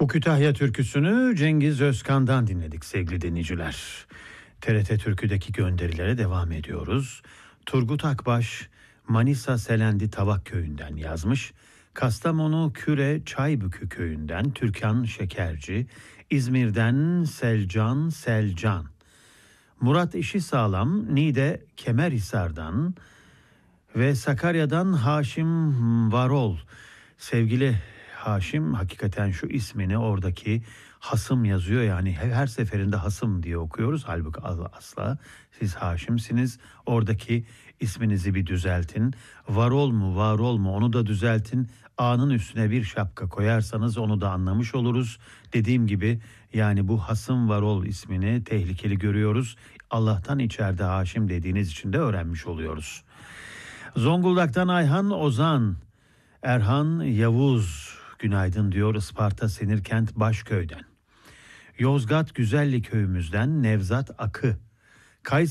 Bu Kütahya türküsünü Cengiz Özkan'dan dinledik sevgili dinleyiciler. TRT Türkü'deki gönderilere devam ediyoruz. Turgut Akbaş, Manisa Selendi Tavak Köyü'nden yazmış. Kastamonu Küre Çaybükü Köyü'nden Türkan Şekerci, İzmir'den Selcan. Murat İşisağlam, Niğde Kemerhisar'dan ve Sakarya'dan Haşim Varol. Sevgili Haşim, hakikaten şu ismini oradaki hasım yazıyor, yani her seferinde hasım diye okuyoruz, halbuki asla siz Haşimsiniz. Oradaki isminizi bir düzeltin. Varol mu Varol mu onu da düzeltin. A'nın üstüne bir şapka koyarsanız onu da anlamış oluruz. Dediğim gibi yani bu Hasım Varol ismini tehlikeli görüyoruz. Allah'tan içeride Haşim dediğiniz için de öğrenmiş oluyoruz. Zonguldak'tan Ayhan Ozan, Erhan Yavuz günaydın diyor Isparta Senirkent Başköy'den. Yozgat Güzelli köyümüzden Nevzat Akı,